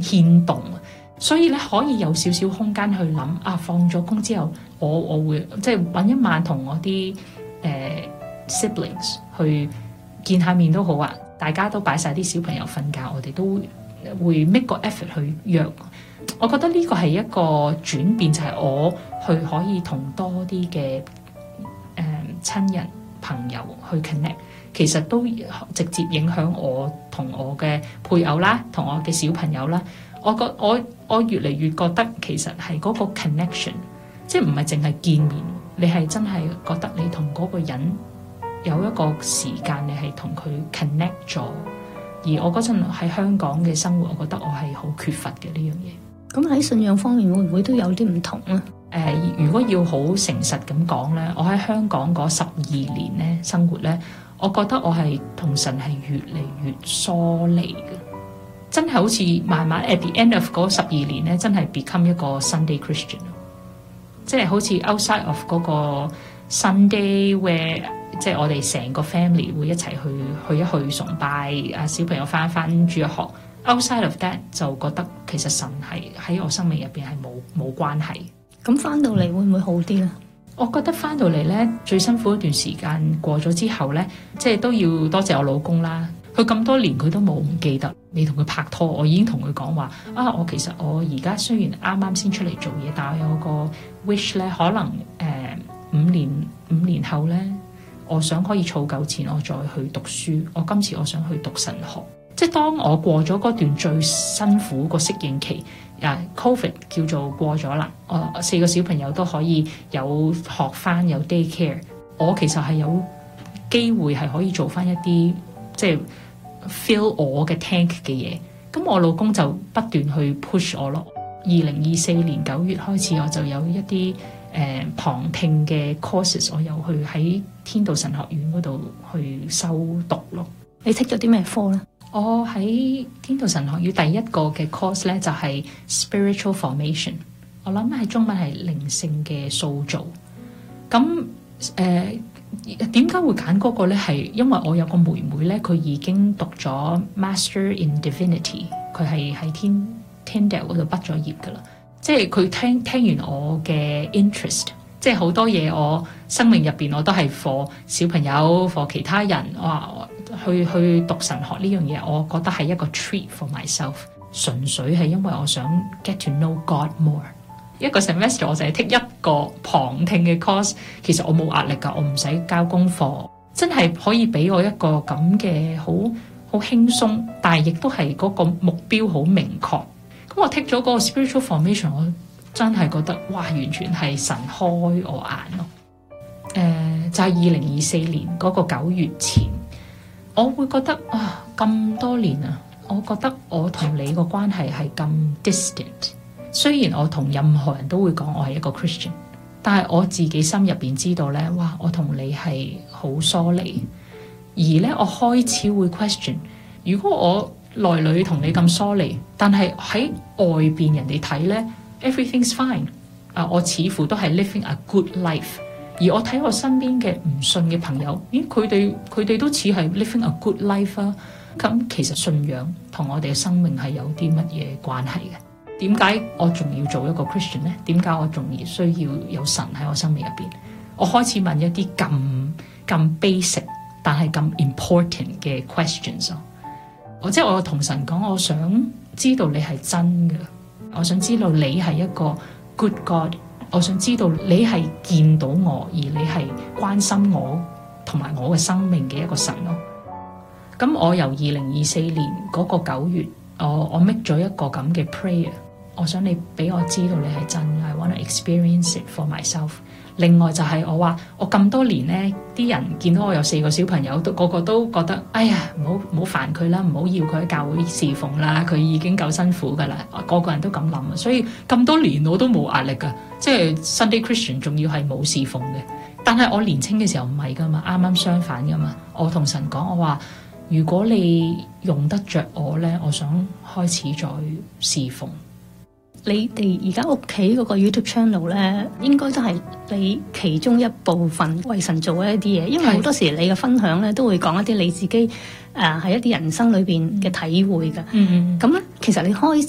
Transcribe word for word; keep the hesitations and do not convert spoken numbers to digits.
牽動，所以咧可以有少少空間去諗啊，放咗工之後，我我會即係揾一晚同我啲誒、呃、siblings 去見下面都好啊，大家都擺晒啲小朋友瞓覺，我哋都會 make 個 effort 去約。我覺得呢個係一個轉變，就係、是、我去可以同多啲嘅誒親人朋友去 connect， 其實都直接影響我同我嘅配偶啦，同我嘅小朋友啦。我覺我我越嚟越覺得其實係嗰個 connection， 即係唔係淨係見面，你係真係覺得你同嗰個人有一個時間，你係同佢 connect 咗。而我嗰陣喺香港嘅生活，我覺得我係好缺乏嘅呢樣嘢。 咁喺信仰方面會唔會都有啲唔同啊？ 誒、呃，如果要好誠實咁講咧，我喺香港嗰十二年咧生活咧，我覺得我係同神係越嚟越疏離嘅，真係好似慢慢 at the end of 嗰十二年咧，真係 become 一個 Sunday Christian， 即係好似 outside of 嗰個 Sunday where 即係我哋成個 family 會一齊去去一去崇拜，啊小朋友翻翻主日學。Outside of that 就覺得其實神係喺我生命入邊係冇冇關係。 咁翻到嚟會唔會好啲咧？ 我覺得翻到嚟咧最辛苦一段時間過咗之後咧，即係都要多謝我老公啦。佢咁多年佢都冇唔記得你同佢拍拖，我已經同佢講話啊，我其實我而家雖然啱啱先出嚟做嘢，但係我有個 wish 咧，可能誒、呃、五年五年後咧，我想可以儲夠錢，我再去讀書。我今次我想去讀神學。即係當我過咗嗰段最辛苦個適應期，啊 Covid 叫做過咗啦，我四個小朋友都可以有學翻有 daycare， 我其實係有機會係可以做翻一啲即係 fill 我嘅 tank 嘅嘢。咁我老公就不斷去 push 我咯。二零二四年九月開始，我就有一啲誒、呃、旁聽嘅 courses， 我有去喺天道神學院嗰度去修讀咯。 你 take 咗啲咩科咧？ 我喺天道神學院第一個嘅 course 咧就係、是、spiritual formation， 我諗係中文係靈性嘅塑造。咁誒點解會揀嗰個咧？係因為我有個妹妹咧，佢已經讀咗 Master in Divinity， 佢係喺天 Tyndale 嗰度畢咗業噶啦。即係佢聽聽完我嘅 interest， 即係好多嘢我生命入邊我都係 for 小朋友 for 其他人，哇！去去讀神學呢樣嘢，我覺得係一個 treat for myself， 純粹係因為我想 get to know God more。一個 semester 我就係 take 一個旁聽嘅 course， 其實我冇壓力㗎，我唔使交功課，真係可以俾我一個咁嘅好好輕鬆，但係亦都係嗰個目標好明確。咁我 take 咗嗰個 spiritual formation， 我真係覺得哇，完全係神開我眼咯。誒、呃，就係二零二四年嗰個九月前。我會覺得啊，咁多年啊，我覺得我同你個關係係咁 distant。雖然我同任何人都會講我係一個 Christian， 但係我自己心入邊知道咧，哇，我同你係好疏離。而咧，我開始會 question， 如果我內裏同你咁疏離，但係喺外邊人哋睇咧 ，everything's fine。啊，我似乎都係 living a good life。而我睇我身邊嘅唔信嘅朋友，咦，佢哋佢哋都似係 living a good life 啊！咁其實信仰同我哋嘅生命係有啲乜嘢關係嘅？點解我仲要做一個 Christian 呢？點解我仲要需要有神喺我生命入邊？我開始問一啲咁咁 basic 但係咁 important 嘅 questions 咯。我即係我同神講，我想知道你係真嘅，我想知道你係一個 good God。我想知道你係見到我，而你係關心我同埋我嘅生命嘅一個神咯。咁我由二零二四年嗰個九月，我我 make 咗一個咁嘅 prayer， 我想你俾我知道你係真 I want to experience it for myself。另外就係我話我咁多年咧，啲人見到我有四個小朋友，都個個都覺得哎呀，唔好唔好煩佢啦，唔好要佢喺教會侍奉啦，佢已經夠辛苦噶啦，個個人都咁諗啊。所以咁多年我都冇壓力噶，即係 Sunday Christian 仲要係冇侍奉嘅。但係我年輕嘅時候唔係噶嘛，啱啱相反噶嘛。我同神講，我話如果你用得着我咧，我想開始再侍奉。 你哋而家屋企嗰個 YouTube channel 咧，應該都係你其中一部分為神做嘅一啲嘢，因為好多時你嘅分享咧都會講一啲你自己誒喺、呃、一啲人生裏邊嘅體會㗎。嗯嗯。咁咧，其實你開